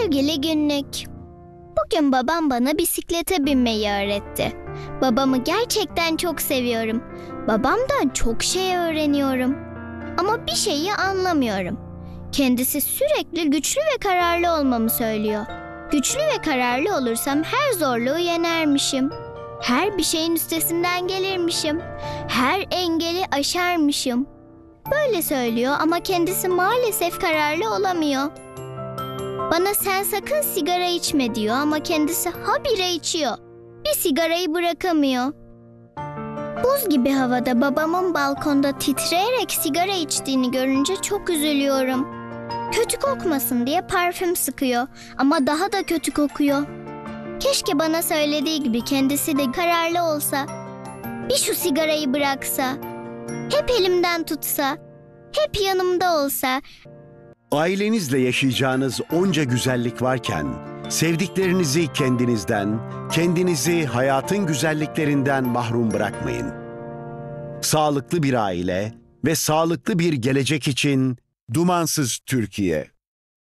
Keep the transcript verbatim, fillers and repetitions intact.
Sevgili günlük. Bugün babam bana bisiklete binmeyi öğretti. Babamı gerçekten çok seviyorum. Babamdan çok şey öğreniyorum. Ama bir şeyi anlamıyorum. Kendisi sürekli güçlü ve kararlı olmamı söylüyor. Güçlü ve kararlı olursam her zorluğu yenermişim. Her bir şeyin üstesinden gelirmişim. Her engeli aşarmışım. Böyle söylüyor ama kendisi maalesef kararlı olamıyor. Bana sen sakın sigara içme diyor ama kendisi habire içiyor. Bir sigarayı bırakamıyor. Buz gibi havada babamın balkonda titreyerek sigara içtiğini görünce çok üzülüyorum. Kötü kokmasın diye parfüm sıkıyor ama daha da kötü kokuyor. Keşke bana söylediği gibi kendisi de kararlı olsa. Bir şu sigarayı bıraksa. Hep elimden tutsa. Hep yanımda olsa. Ailenizle yaşayacağınız onca güzellik varken, sevdiklerinizi kendinizden, kendinizi hayatın güzelliklerinden mahrum bırakmayın. Sağlıklı bir aile ve sağlıklı bir gelecek için Dumansız Türkiye.